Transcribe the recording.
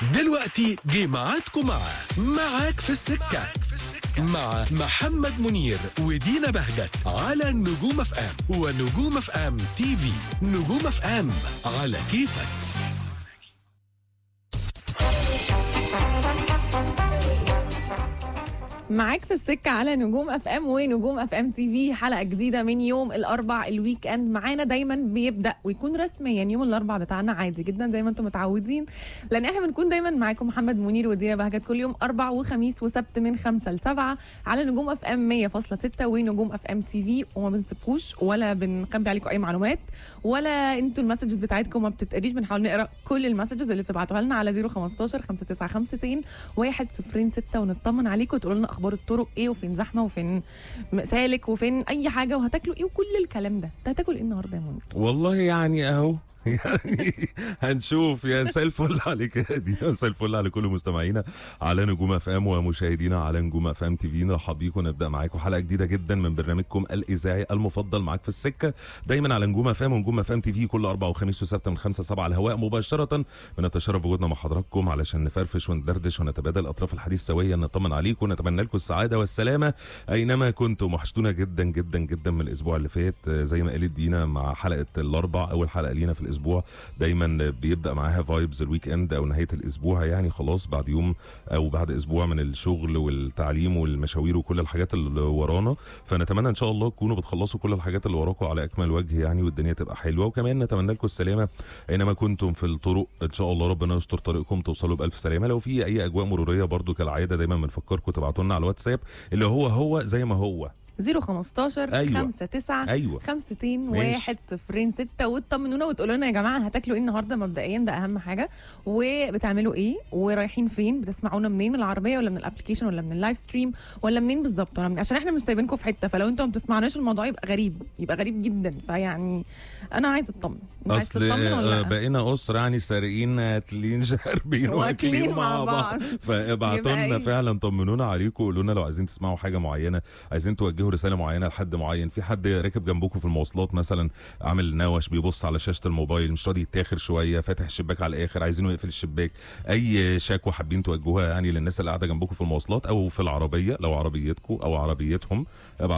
دلوقتي جه ميعادكم معاك في السكة مع محمد منير ودينا بهجت على نجوم اف ام ونجوم اف ام تي في. نجوم اف ام على كيفك. معاك في السكة على نجوم اف ام ونجوم اف ام تي في. حلقة جديدة من يوم الاربع، الويك اند معانا دايما بيبدأ ويكون رسميا يوم الاربع بتاعنا عادي جدا زي ما انتم متعودين، لان احنا بنكون دايما معاكم محمد منير ودينا بهجت كل يوم اربع وخميس وسبت من 5 ل 7 على نجوم اف ام 100.6 ونجوم اف ام تي في. وما بنسيبكوش ولا بنخبي عليكم اي معلومات ولا انتوا المسجز بتاعتكم ما بتتقريش. بنحاول نقرا كل المسجز اللي بتبعتوها لنا على 015 5952 106 ونطمن عليكم وتقولوا لنا اخبار الطرق ايه وفين زحمه وفين سالك وفين اي حاجه وهتاكلوا ايه وكل الكلام ده. انت هتاكل ايه النهارده يا منير؟ والله يعني اهو يعني هنشوف. يا مساء الفل عليك يا دي، مساء الفل على كل مستمعينا على نجوم اف ام ومشاهدينا على نجوم اف ام تي في. نرحب بيكم، نبدا معاكم حلقه جديده جدا من برنامجكم الاذاعي المفضل معاك في السكه، دايما على نجوم اف ام ونجوم اف ام تي في كل اربع وخميس وسبت من 5 ل 7 على الهواء مباشره. بنتشرف بوجودنا مع حضراتكم علشان نفرفش وندردش ونتبادل اطراف الحديث سويا، نطمن عليكم ونتمنى لكم السعاده والسلامه اينما كنتم. وحشتونا جدا جدا جدا من الاسبوع اللي فات، زي ما قالت دينا مع حلقه الاربع اول حلقه لينا في الاسبوع. دايما بيبدا معاها فايبز الويك اند او نهايه الاسبوع، يعني خلاص بعد يوم او بعد اسبوع من الشغل والتعليم والمشاوير وكل الحاجات اللي ورانا. فنتمنى ان شاء الله تكونوا بتخلصوا كل الحاجات اللي وراكم على اكمل وجه يعني، والدنيا تبقى حلوه. وكمان نتمنى لكم السلامه اينما كنتم في الطرق، ان شاء الله ربنا يستر طريقكم توصلوا بالف سلامه. لو في اي اجواء مروريه برضو كالعاده دايما بنفكركم تبعتوا لنا على الواتساب اللي هو زي ما هو 015 أيوة. 59 أيوة. 52 وتطمنونا وتقولوا لنا يا جماعه هتاكلوا ايه النهارده مبدئيا، ده اهم حاجه، وبتعملوا ايه ورايحين فين، بتسمعونا منين، من العربيه ولا من الابلكيشن ولا من اللايف ستريم ولا منين بالظبط، ولا عشان احنا مش سايبينكم في حته، فلو انتم ما بتسمعناش الموضوع يبقى غريب جدا. فيعني انا عايزه اطمن. اصل بقينا اسره يعني سارقين قاتلين شاربين واكلين مع بعض، فابعتوا لنا فعلا طمنونا عليكم وقولوا لنا لو عايزين تسمعوا حاجه معينه، عايزين توجهوا رساله معينه لحد معين، في حد راكب جنبكم في المواصلات مثلا عامل نوش بيبص على شاشه الموبايل مش راضي يتاخر شويه، فاتح الشباك على الاخر عايزينه يقفل الشباك، اي شكوى حابين توجهوها يعني للناس اللي قاعده جنبكم في المواصلات او في العربيه لو عربيتكم او عربيتهم.